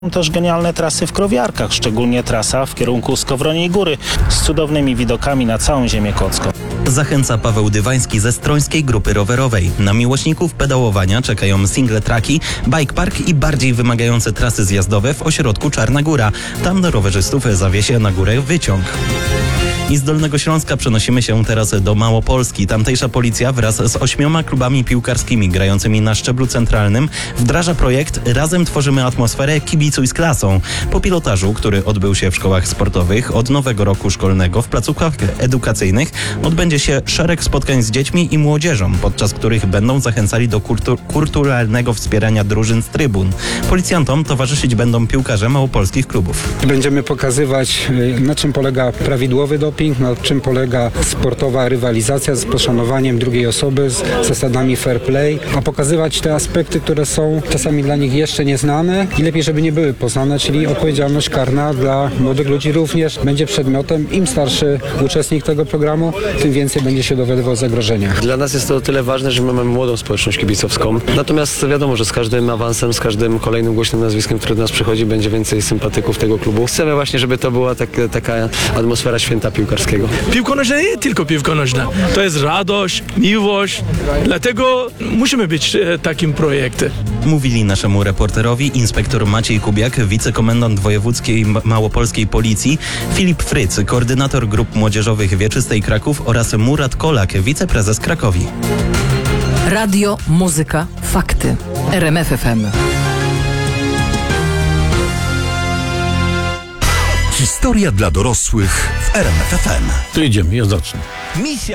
Są też genialne trasy w Krowiarkach, szczególnie trasa w kierunku Skowroniej Góry z cudownymi widokami na całą ziemię kocką. Zachęca Paweł Dywański ze Strońskiej Grupy Rowerowej. Na miłośników pedałowania czekają single traki, bike park i bardziej wymagające trasy zjazdowe w ośrodku Czarna Góra. Tam rowerzystów zawiezie na górę wyciąg. I z Dolnego Śląska przenosimy się teraz do Małopolski. Tamtejsza policja wraz z 8 klubami piłkarskimi grającymi na szczeblu centralnym wdraża projekt Razem tworzymy atmosferę kibicuj z klasą. Po pilotażu, który odbył się w szkołach sportowych, od nowego roku szkolnego w placówkach edukacyjnych odbędzie się szereg spotkań z dziećmi i młodzieżą, podczas których będą zachęcali do kulturalnego wspierania drużyn z trybun. Policjantom towarzyszyć będą piłkarze małopolskich klubów. Będziemy pokazywać, na czym polega prawidłowy doping, na czym polega sportowa rywalizacja z poszanowaniem drugiej osoby, z zasadami fair play, a pokazywać te aspekty, które są czasami dla nich jeszcze nieznane i lepiej, żeby nie były poznane, czyli odpowiedzialność karna dla młodych ludzi również będzie przedmiotem. Im starszy uczestnik tego programu, tym więcej będzie się dowiadywał o zagrożeniach. Dla nas jest to o tyle ważne, że my mamy młodą społeczność kibicowską. Natomiast wiadomo, że z każdym awansem, z każdym kolejnym głośnym nazwiskiem, które do nas przychodzi, będzie więcej sympatyków tego klubu. Chcemy właśnie, żeby to była taka atmosfera święta piłkarskiego. Piłka nożna nie tylko piłka nożna. To jest radość, miłość. Dlatego musimy być takim projektem. Mówili naszemu reporterowi inspektor Maciej Kubiak, wicekomendant wojewódzkiej małopolskiej policji, Filip Fryc, koordynator grup młodzieżowych Wieczystej Kraków oraz Murat Kolak, wiceprezes Krakowi. Radio, muzyka, fakty. RMF FM. Historia dla dorosłych w RMF FM. To idziemy, ja zacznę. Misja